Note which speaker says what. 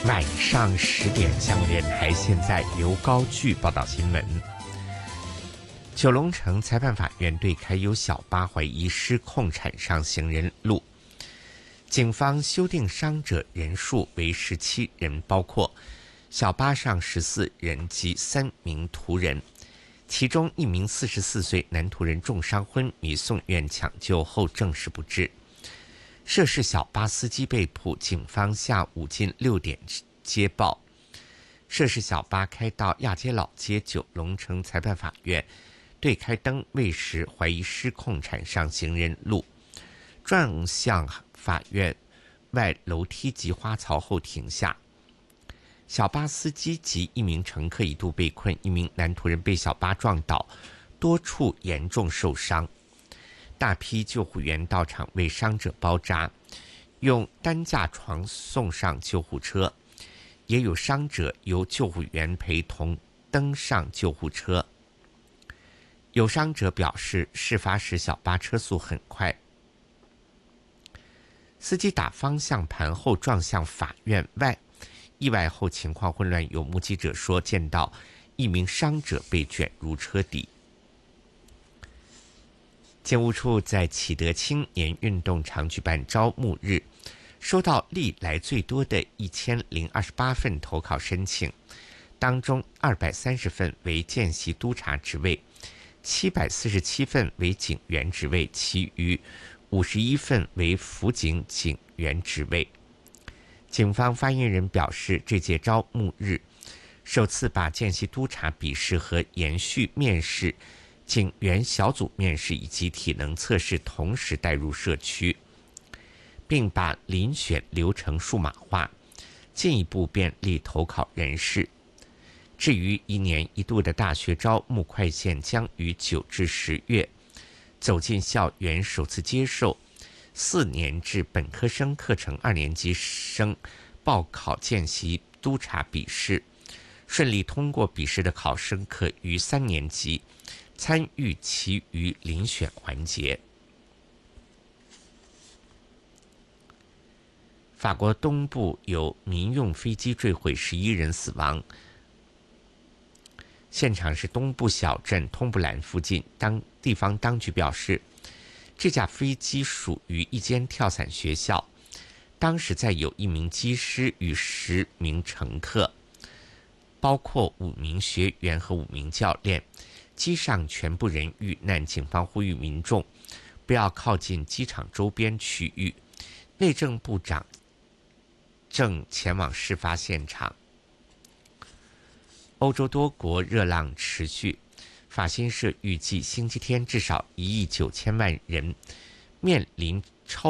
Speaker 1: 晚上10点，香港电台现在由高炬报道新闻。九龙城裁判法院对开有小巴怀疑失控铲上行人路，警方修订伤者人数为17人，包括小巴上14人及3名途人，其中1名44岁男途人重伤昏迷，送院抢救后证实不治。涉事小巴司机被捕，警方下午近6点接报。涉事小巴开到亚皆老街九龙城裁判法院，对开灯位时怀疑失控铲上行人路，撞向法院外楼梯及花槽后停下。小巴司机及1名乘客一度被困，1名男途人被小巴撞倒，多处严重受伤。大批救护员到场为伤者包扎，用担架床送上救护车，也有伤者由救护员陪同登上救护车。有伤者表示，事发时小巴车速很快，司机打方向盘后撞向法院外，意外后情况混乱。有目击者说，见到1名伤者被卷入车底。警务处在启德青年运动场举办招募日，收到历来最多的1028份投考申请，当中230份为见习督察职位，747份为警员职位，其余51份为辅警警员职位。警方发言人表示，这届招募日首次把见习督察笔试和延续面试、警员小组面试以及体能测试同时带入社区，并把遴选流程数码化，进一步便利投考人士。至于1年1度的大学招募快线，将于9至10月走进校园，首次接受4年制本科生课程2年级生报考见习督察笔试，顺利通过笔试的考生可于3年级参与其余遴选环节。法国东部有民用飞机坠毁，11人死亡，现场是东部小镇通布兰附近。地方当局表示，这架飞机属于一间跳伞学校，当时载有1名机师与10名乘客，包括5名学员和5名教练，机上全部人遇难。警方呼吁民众不要靠近机场周边区域。内政部长正前往事发现场。欧洲多国热浪持续，法新社预计星期天至少1亿9千万人面临超